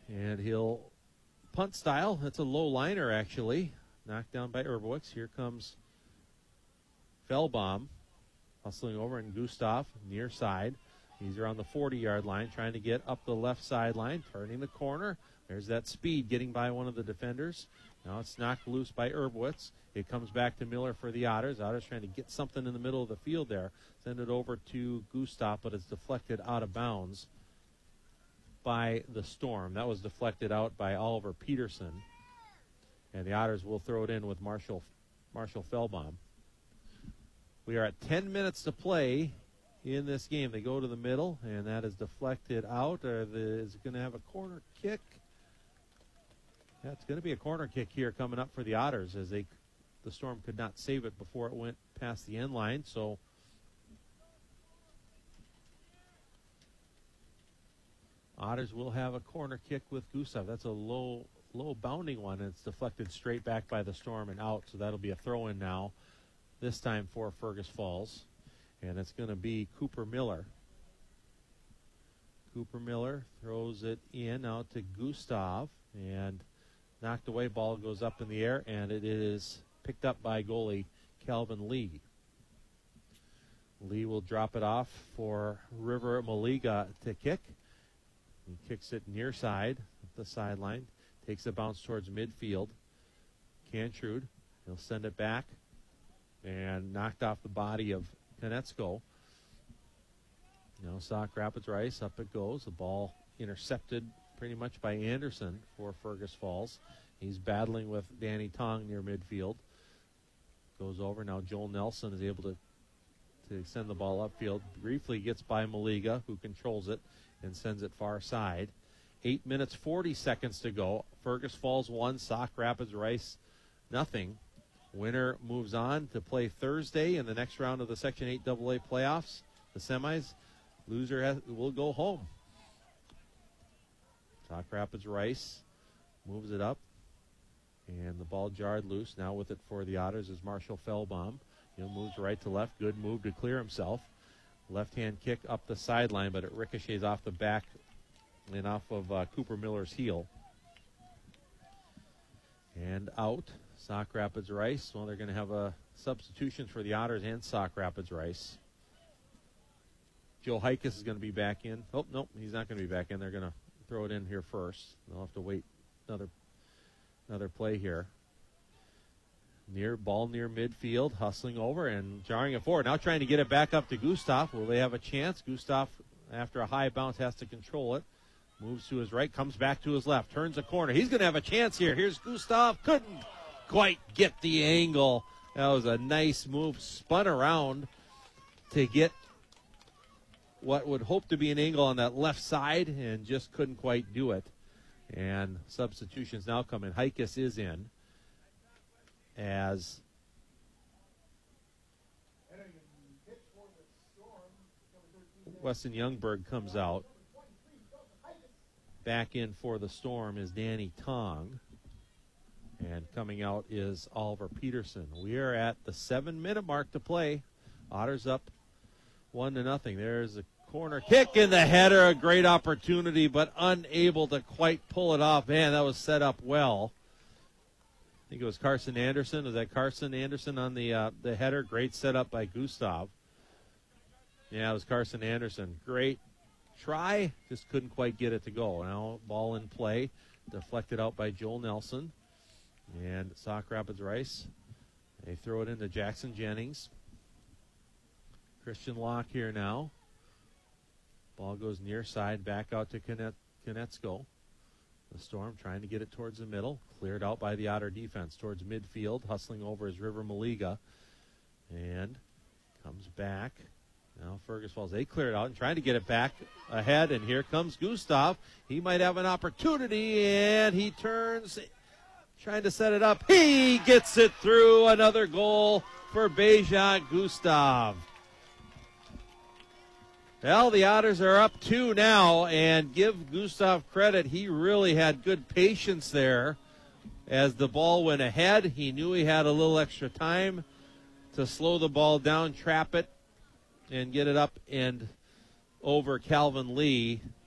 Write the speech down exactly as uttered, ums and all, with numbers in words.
And he'll punt style. That's a low liner, actually. Knocked down by Urbowitz. Here comes Fellbaum hustling over, and Gustav near side. He's around the forty-yard line, trying to get up the left sideline, turning the corner. There's that speed getting by one of the defenders. Now it's knocked loose by Urbowitz. It comes back to Miller for the Otters. Otters trying to get something in the middle of the field there. Send it over to Gustav, but it's deflected out of bounds by the Storm. That was deflected out by Oliver Peterson. And the Otters will throw it in with Marshall, Marshall Fellbaum. We are at ten minutes to play in this game. They go to the middle, and that is deflected out. Or the, is it going to have a corner kick? Yeah, it's going to be a corner kick here coming up for the Otters, as they, the Storm could not save it before it went past the end line. So Otters will have a corner kick with Gustav. That's a low, low bounding one, and it's deflected straight back by the Storm and out. So that'll be a throw-in now, this time for Fergus Falls. And it's going to be Cooper Miller. Cooper Miller throws it in out to Gustav, and knocked away. Ball goes up in the air, and it is picked up by goalie Calvin Lee. Lee will drop it off for River Maliga to kick. He kicks it near side, the sideline. Takes a bounce towards midfield. Cantrude, he'll send it back, and knocked off the body of Konecko. Now Sauk Rapids Rice, up it goes. The ball intercepted pretty much by Anderson for Fergus Falls. He's battling with Danny Tong near midfield. Goes over. Now Joel Nelson is able to, to send the ball upfield. Briefly gets by Maliga, who controls it and sends it far side. Eight minutes, forty seconds to go. Fergus Falls one, Sauk Rapids Rice nothing. Winner moves on to play Thursday in the next round of the Section eight double A playoffs, the semis. Loser has, will go home. Sauk Rapids Rice moves it up, and the ball jarred loose. Now with it for the Otters is Marshall Fellbaum. He moves right to left. Good move to clear himself. Left-hand kick up the sideline, but it ricochets off the back and off of uh, Cooper Miller's heel. And out. Sauk Rapids Rice. Well, they're going to have a substitution for the Otters and Sauk Rapids Rice. Joe Hikus is going to be back in. Oh, nope, he's not going to be back in. They're going to throw it in here first. They'll have to wait another another play here. Near ball near midfield, hustling over and jarring it forward. Now trying to get it back up to Gustav. Will they have a chance? Gustav, after a high bounce, has to control it. Moves to his right, comes back to his left, turns a corner. He's going to have a chance here. Here's Gustav. Couldn't quite get the angle. That was a nice move. Spun around to get what would hope to be an angle on that left side and just couldn't quite do it. And substitutions now come in. Hikus is in as Weston Youngberg comes out. Back in for the Storm is Danny Tong. And coming out is Oliver Peterson. We are at the seven-minute mark to play. Otters up one to nothing. There's a corner kick in the header. A great opportunity, but unable to quite pull it off. Man, that was set up well. I think it was Carson Anderson. Was that Carson Anderson on the uh, the header? Great setup by Gustav. Yeah, it was Carson Anderson. Great try. Just couldn't quite get it to go. Now ball in play. Deflected out by Joel Nelson. And Sauk Rapids Rice, they throw it into Jackson Jennings. Christian Locke here now. Ball goes near side, back out to Konecko. The Storm trying to get it towards the middle. Cleared out by the Otter defense towards midfield. Hustling over is River Maliga. And comes back. Now Fergus Falls, they clear it out and trying to get it back ahead. And here comes Gustav. He might have an opportunity, and he turns, trying to set it up. He gets it through. Another goal for Beja Gustav. Well, the Otters are up two now, and give Gustav credit. He really had good patience there as the ball went ahead. He knew he had a little extra time to slow the ball down, trap it, and get it up and over Calvin Lee.